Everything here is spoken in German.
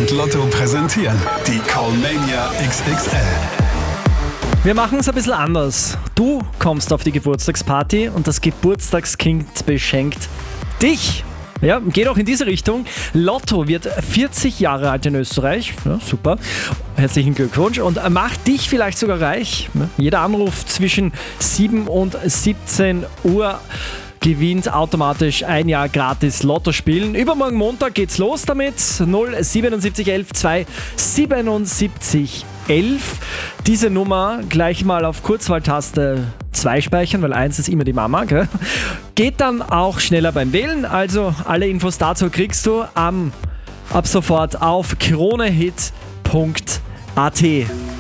und Lotto präsentieren die Callmania XXL. Wir machen es ein bisschen anders. Du kommst auf die Geburtstagsparty und das Geburtstagskind beschenkt dich. Ja, geht auch in diese Richtung. Lotto wird 40 Jahre alt in Österreich. Ja, super. Herzlichen Glückwunsch und macht dich vielleicht sogar reich. Jeder Anruf zwischen 7 und 17 Uhr gewinnt automatisch ein Jahr gratis Lotto spielen. Übermorgen Montag geht's los damit. 07711 27711. Diese Nummer gleich mal auf Kurzwahltaste 2 speichern, weil 1 ist immer die Mama. Gell? Geht dann auch schneller beim Wählen. Also alle Infos dazu kriegst du ab sofort auf kronehit.at.